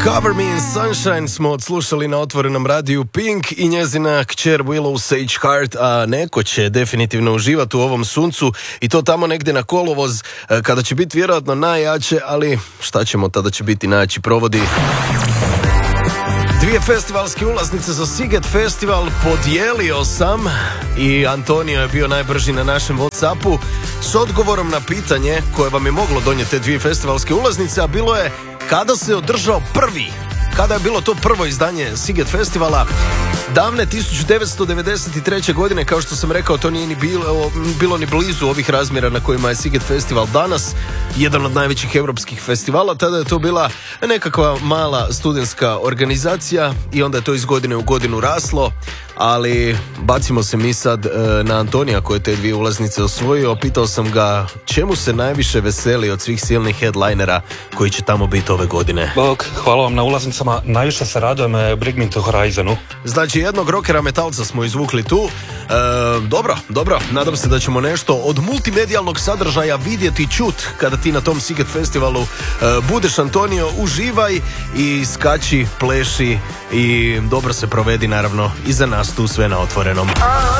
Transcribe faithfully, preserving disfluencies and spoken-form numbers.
Cover Me in Sunshine smo odslušali na otvorenom radiju Pink i njezina kćer Willow Sage Hart, a neko će definitivno uživati u ovom suncu i to tamo negdje na kolovoz, kada će biti vjerojatno najjače, ali šta ćemo, tada će biti najjači provodi. Dvije festivalske ulaznice za Sziget festival podijelio sam i Antonio je bio najbrži na našem WhatsAppu s odgovorom na pitanje koje vam je moglo donijeti te dvije festivalske ulaznice, a bilo je kada se održao prvi, kada je bilo to prvo izdanje Sziget festivala. Davne tisuću devetsto devedeset treće. godine, kao što sam rekao, to nije ni bilo, bilo ni blizu ovih razmjera na kojima je Sziget festival danas, jedan od najvećih europskih festivala. Tada je to bila nekakva mala studentska organizacija i onda je to iz godine u godinu raslo, ali bacimo se mi sad na Antonija koji je te dvije ulaznice osvojio. Pitao sam ga čemu se najviše veseli od svih silnih headlinera koji će tamo biti ove godine. Bog, hvala vam na ulaznicama, najviše se radujem Bring Me to Horizonu. Znači jednog rockera metalca smo izvukli tu. E, dobro, dobro, nadam se da ćemo nešto od multimedijalnog sadržaja vidjeti, čut kada ti na tom Sziget festivalu e, budeš. Antonio, uživaj i skači, pleši i dobro se provedi, naravno i za nas tu sve na otvorenom.